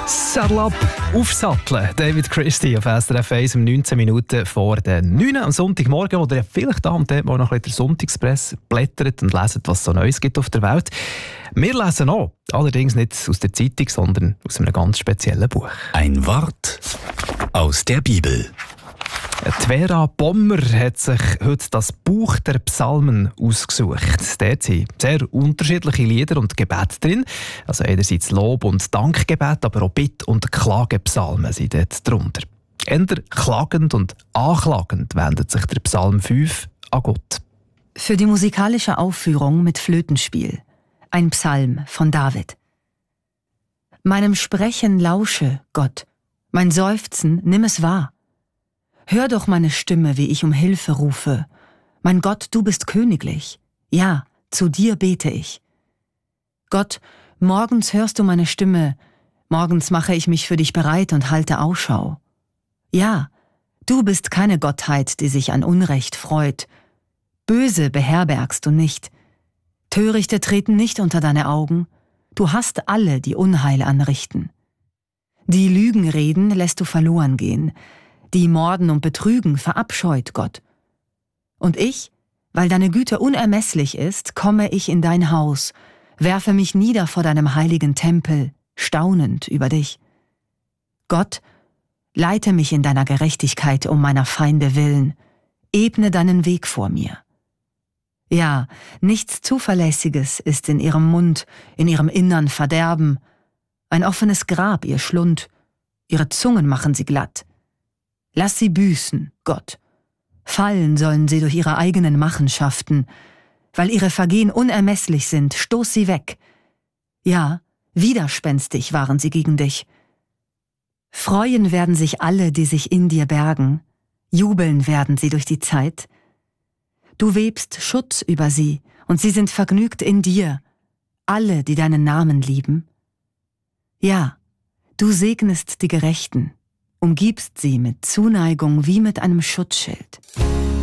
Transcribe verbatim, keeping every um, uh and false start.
Saddle up, aufsatteln. David Christie auf S R F eins um neunzehn Minuten vor den neun am Sonntagmorgen, wo ihr vielleicht da und dort mal noch ein bisschen Sonntagspresse blättert und leset, was es so Neues gibt auf der Welt. Wir lesen auch, allerdings nicht aus der Zeitung, sondern aus einem ganz speziellen Buch. Ein Wort aus der Bibel. Die Vera Bommer hat sich heute das Buch der Psalmen ausgesucht. Dort sind sehr unterschiedliche Lieder und Gebete drin. Also einerseits Lob- und Dankgebet, aber auch Bitt- und Klagepsalmen sind dort drunter. Eher klagend und anklagend wendet sich der Psalm fünf an Gott. Für die musikalische Aufführung mit Flötenspiel. Ein Psalm von David. Meinem Sprechen lausche, Gott. Mein Seufzen, nimm es wahr. Hör doch meine Stimme, wie ich um Hilfe rufe. Mein Gott, du bist königlich. Ja, zu dir bete ich. Gott, morgens hörst du meine Stimme. Morgens mache ich mich für dich bereit und halte Ausschau. Ja, du bist keine Gottheit, die sich an Unrecht freut. Böse beherbergst du nicht. Törichte treten nicht unter deine Augen. Du hast alle, die Unheil anrichten. Die Lügen reden lässt du verloren gehen. Die morden und betrügen verabscheut Gott. Und ich, weil deine Güte unermesslich ist, komme ich in dein Haus, werfe mich nieder vor deinem heiligen Tempel, staunend über dich. Gott, leite mich in deiner Gerechtigkeit um meiner Feinde willen, ebne deinen Weg vor mir. Ja, nichts Zuverlässiges ist in ihrem Mund, in ihrem Innern Verderben, ein offenes Grab ihr Schlund, ihre Zungen machen sie glatt. Lass sie büßen, Gott. Fallen sollen sie durch ihre eigenen Machenschaften. Weil ihre Vergehen unermesslich sind, stoß sie weg. Ja, widerspenstig waren sie gegen dich. Freuen werden sich alle, die sich in dir bergen. Jubeln werden sie durch die Zeit. Du webst Schutz über sie, und sie sind vergnügt in dir. Alle, die deinen Namen lieben. Ja, du segnest die Gerechten. Umgibst sie mit Zuneigung wie mit einem Schutzschild.